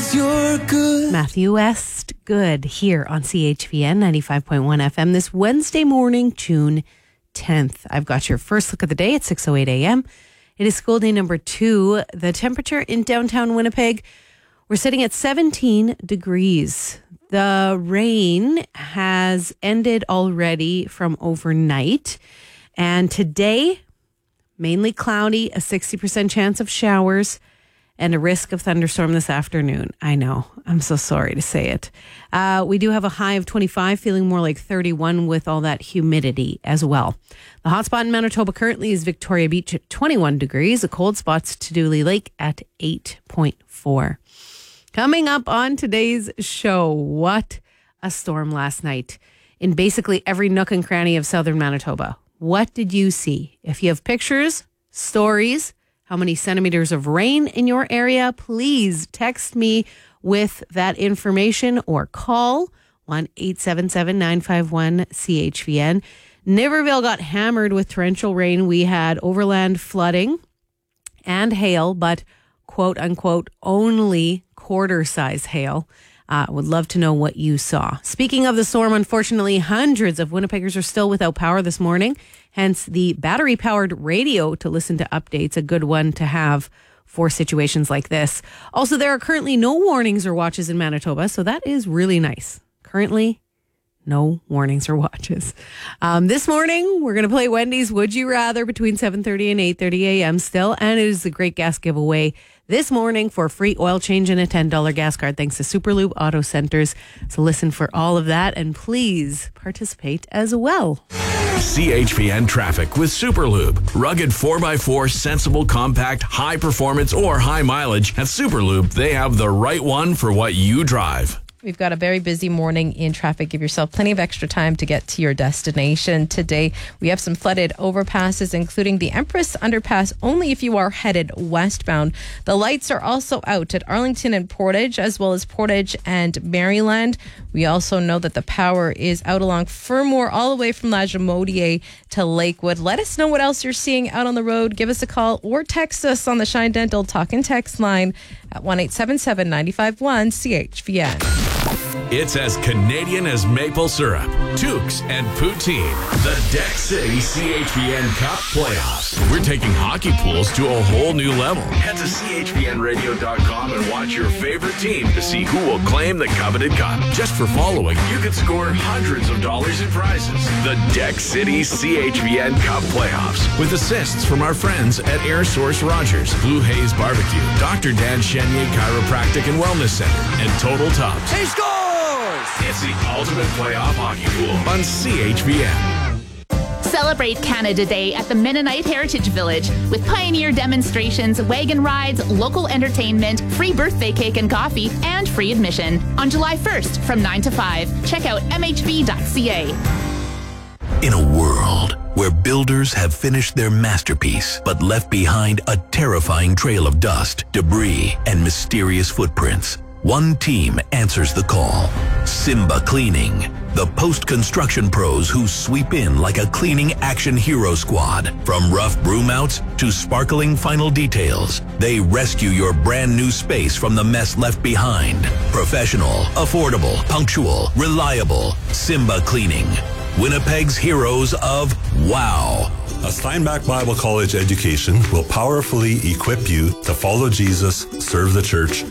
you're good. Matthew West, Good, here on CHVN 95.1 FM this Wednesday morning, June 10th. I've got your first look of the day at 6:08 a.m. It is school day number 2. The temperature in downtown Winnipeg, we're sitting at 17 degrees. The rain has ended already from overnight. And today, mainly cloudy, a 60% chance of showers, and a risk of thunderstorm this afternoon. I know. I'm so sorry to say it. We do have a high of 25, feeling more like 31 with all that humidity as well. The hot spot in Manitoba currently is Victoria Beach at 21 degrees. The cold spot's to Dooley Lake at 8.4. Coming up on today's show, what a storm last night in basically every nook and cranny of southern Manitoba. What did you see? If you have pictures, stories, how many centimeters of rain in your area, please text me with that information or call 1-877-951-CHVN. Niverville got hammered with torrential rain. We had overland flooding and hail, but quote unquote only quarter-size hail. Would love to know what you saw. Speaking of the storm, unfortunately, hundreds of Winnipeggers are still without power this morning. Hence, the battery-powered radio to listen to updates, a good one to have for situations like this. Also, there are currently no warnings or watches in Manitoba, so that is really nice. Currently, no warnings or watches. This morning, we're going to play Wendy's Would You Rather between 7:30 and 8:30 a.m. still, and it is a great gas giveaway this morning for a free oil change and a $10 gas card thanks to Superlube Auto Centers. So listen for all of that, and please participate as well. CHVN traffic with Superlube. Rugged 4x4, sensible, compact, high performance, or high mileage. At Superlube, they have the right one for what you drive. We've got a very busy morning in traffic. Give yourself plenty of extra time to get to your destination today. We have some flooded overpasses, including the Empress Underpass, only if you are headed westbound. The lights are also out at Arlington and Portage, as well as Portage and Maryland. We also know that the power is out along Fermor, all the way from La Jamodier to Lakewood. Let us know what else you're seeing out on the road. Give us a call or text us on the Shine Dental Talk and Text line at 1-877-951-CHVN. It's as Canadian as maple syrup, toques, and poutine. The Deck City CHVN Cup Playoffs. We're taking hockey pools to a whole new level. Head to chvnradio.com and watch your favorite team to see who will claim the coveted cup. Just for following, you can score hundreds of dollars in prizes. The Deck City CHVN Cup Playoffs. With assists from our friends at Air Source Rogers, Blue Haze Barbecue, Dr. Dan Chenier Chiropractic and Wellness Center, and Total Tops. He scores! It's the ultimate playoff hockey pool on CHVN. Celebrate Canada Day at the Mennonite Heritage Village with pioneer demonstrations, wagon rides, local entertainment, free birthday cake and coffee, and free admission on July 1st from 9 to 5. Check out mhv.ca. In a world where builders have finished their masterpiece but left behind a terrifying trail of dust, debris, and mysterious footprints, one team answers the call. Simba Cleaning. The post-construction pros who sweep in like a cleaning action hero squad. From rough broom outs to sparkling final details, they rescue your brand new space from the mess left behind. Professional, affordable, punctual, reliable. Simba Cleaning. Winnipeg's heroes of wow. A Steinbach Bible College education will powerfully equip you to follow Jesus, serve the church,